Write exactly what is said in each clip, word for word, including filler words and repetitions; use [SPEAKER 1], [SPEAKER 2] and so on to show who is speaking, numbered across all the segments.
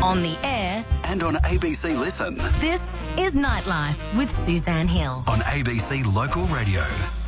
[SPEAKER 1] On the air
[SPEAKER 2] and on A B C Listen.
[SPEAKER 1] This is Nightlife with Suzanne Hill.
[SPEAKER 2] On A B C Local Radio.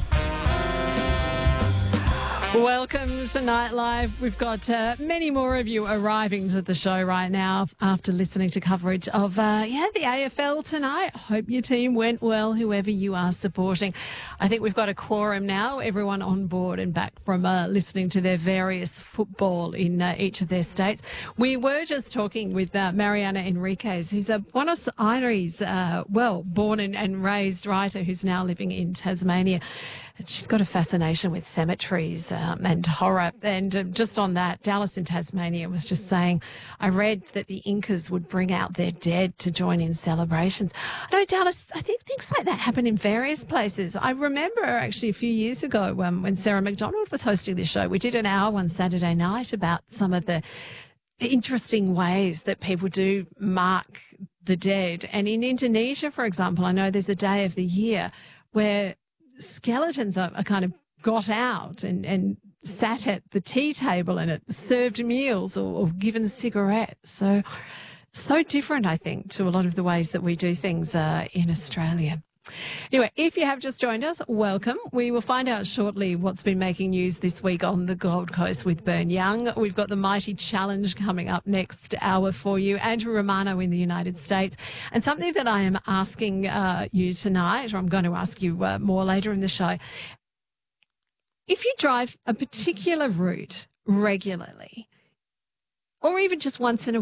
[SPEAKER 3] Welcome to Nightlife. We've got uh, many more of you arriving to the show right now after listening to coverage of uh, yeah the A F L tonight. Hope your team went well, whoever you are supporting. I think we've got a quorum now, everyone on board and back from uh, listening to their various football in uh, each of their states. We were just talking with uh, Mariana Enriquez, who's a Buenos Aires, uh, well, born and, and raised writer who's now living in Tasmania. And she's got a fascination with cemeteries um, and horror. And uh, just on that, Dallas in Tasmania was just saying, I read that the Incas would bring out their dead to join in celebrations. I know, Dallas, I think things like that happen in various places. I remember actually a few years ago um, when Sarah McDonald was hosting this show, we did an hour one Saturday night about some of the interesting ways that people do mark the dead. And in Indonesia, for example, I know there's a day of the year where skeletons are, are kind of got out and, and sat at the tea table and it served meals or, or given cigarettes. So, so different, I think, to a lot of the ways that we do things uh, in Australia. Anyway, if you have just joined us, welcome. We will find out shortly what's been making news this week on the Gold Coast with Bern Young. We've got the Mighty Challenge coming up next hour for you. Andrew Romano in the United States. And something that I am asking uh, you tonight, or I'm going to ask you uh, more later in the show, if you drive a particular route regularly, or even just once in a